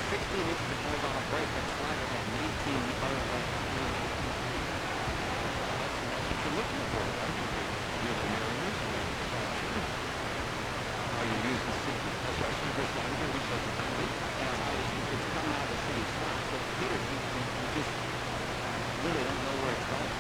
16 inches of cold on a break. That slider had 18 other left. That's what you're looking for, right? You're the Mariners. How you use the city. That's why Super Slider, we said the time. And it's coming out of the same spot. So Peter, you just really don't know where it's going.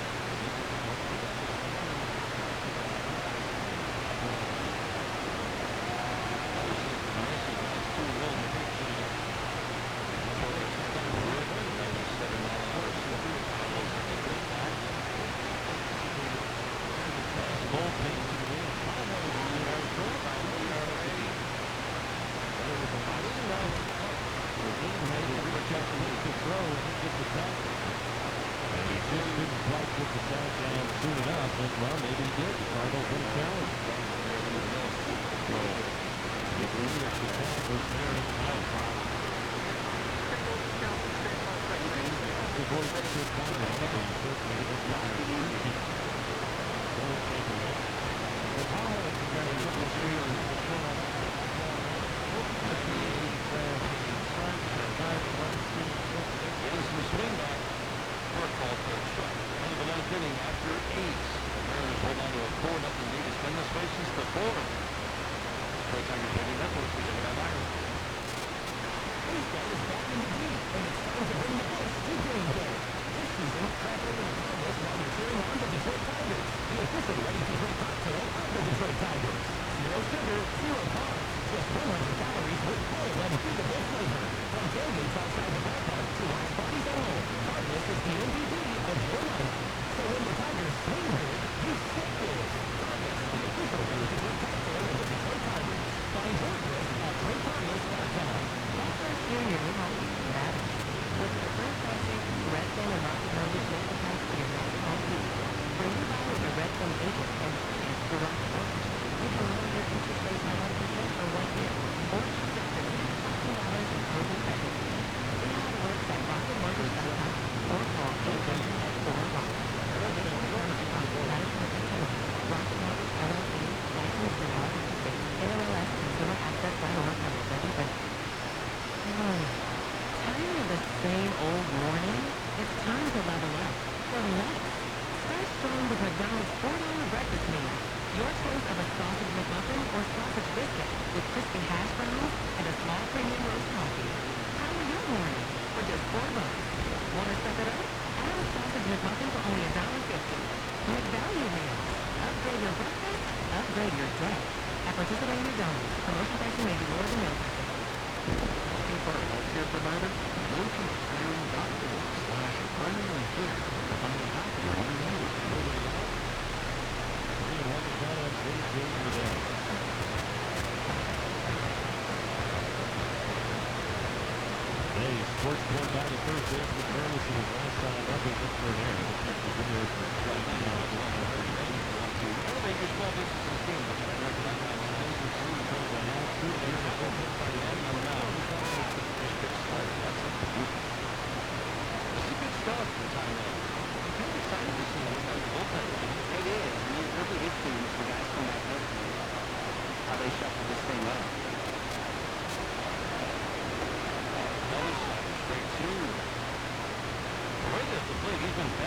He's been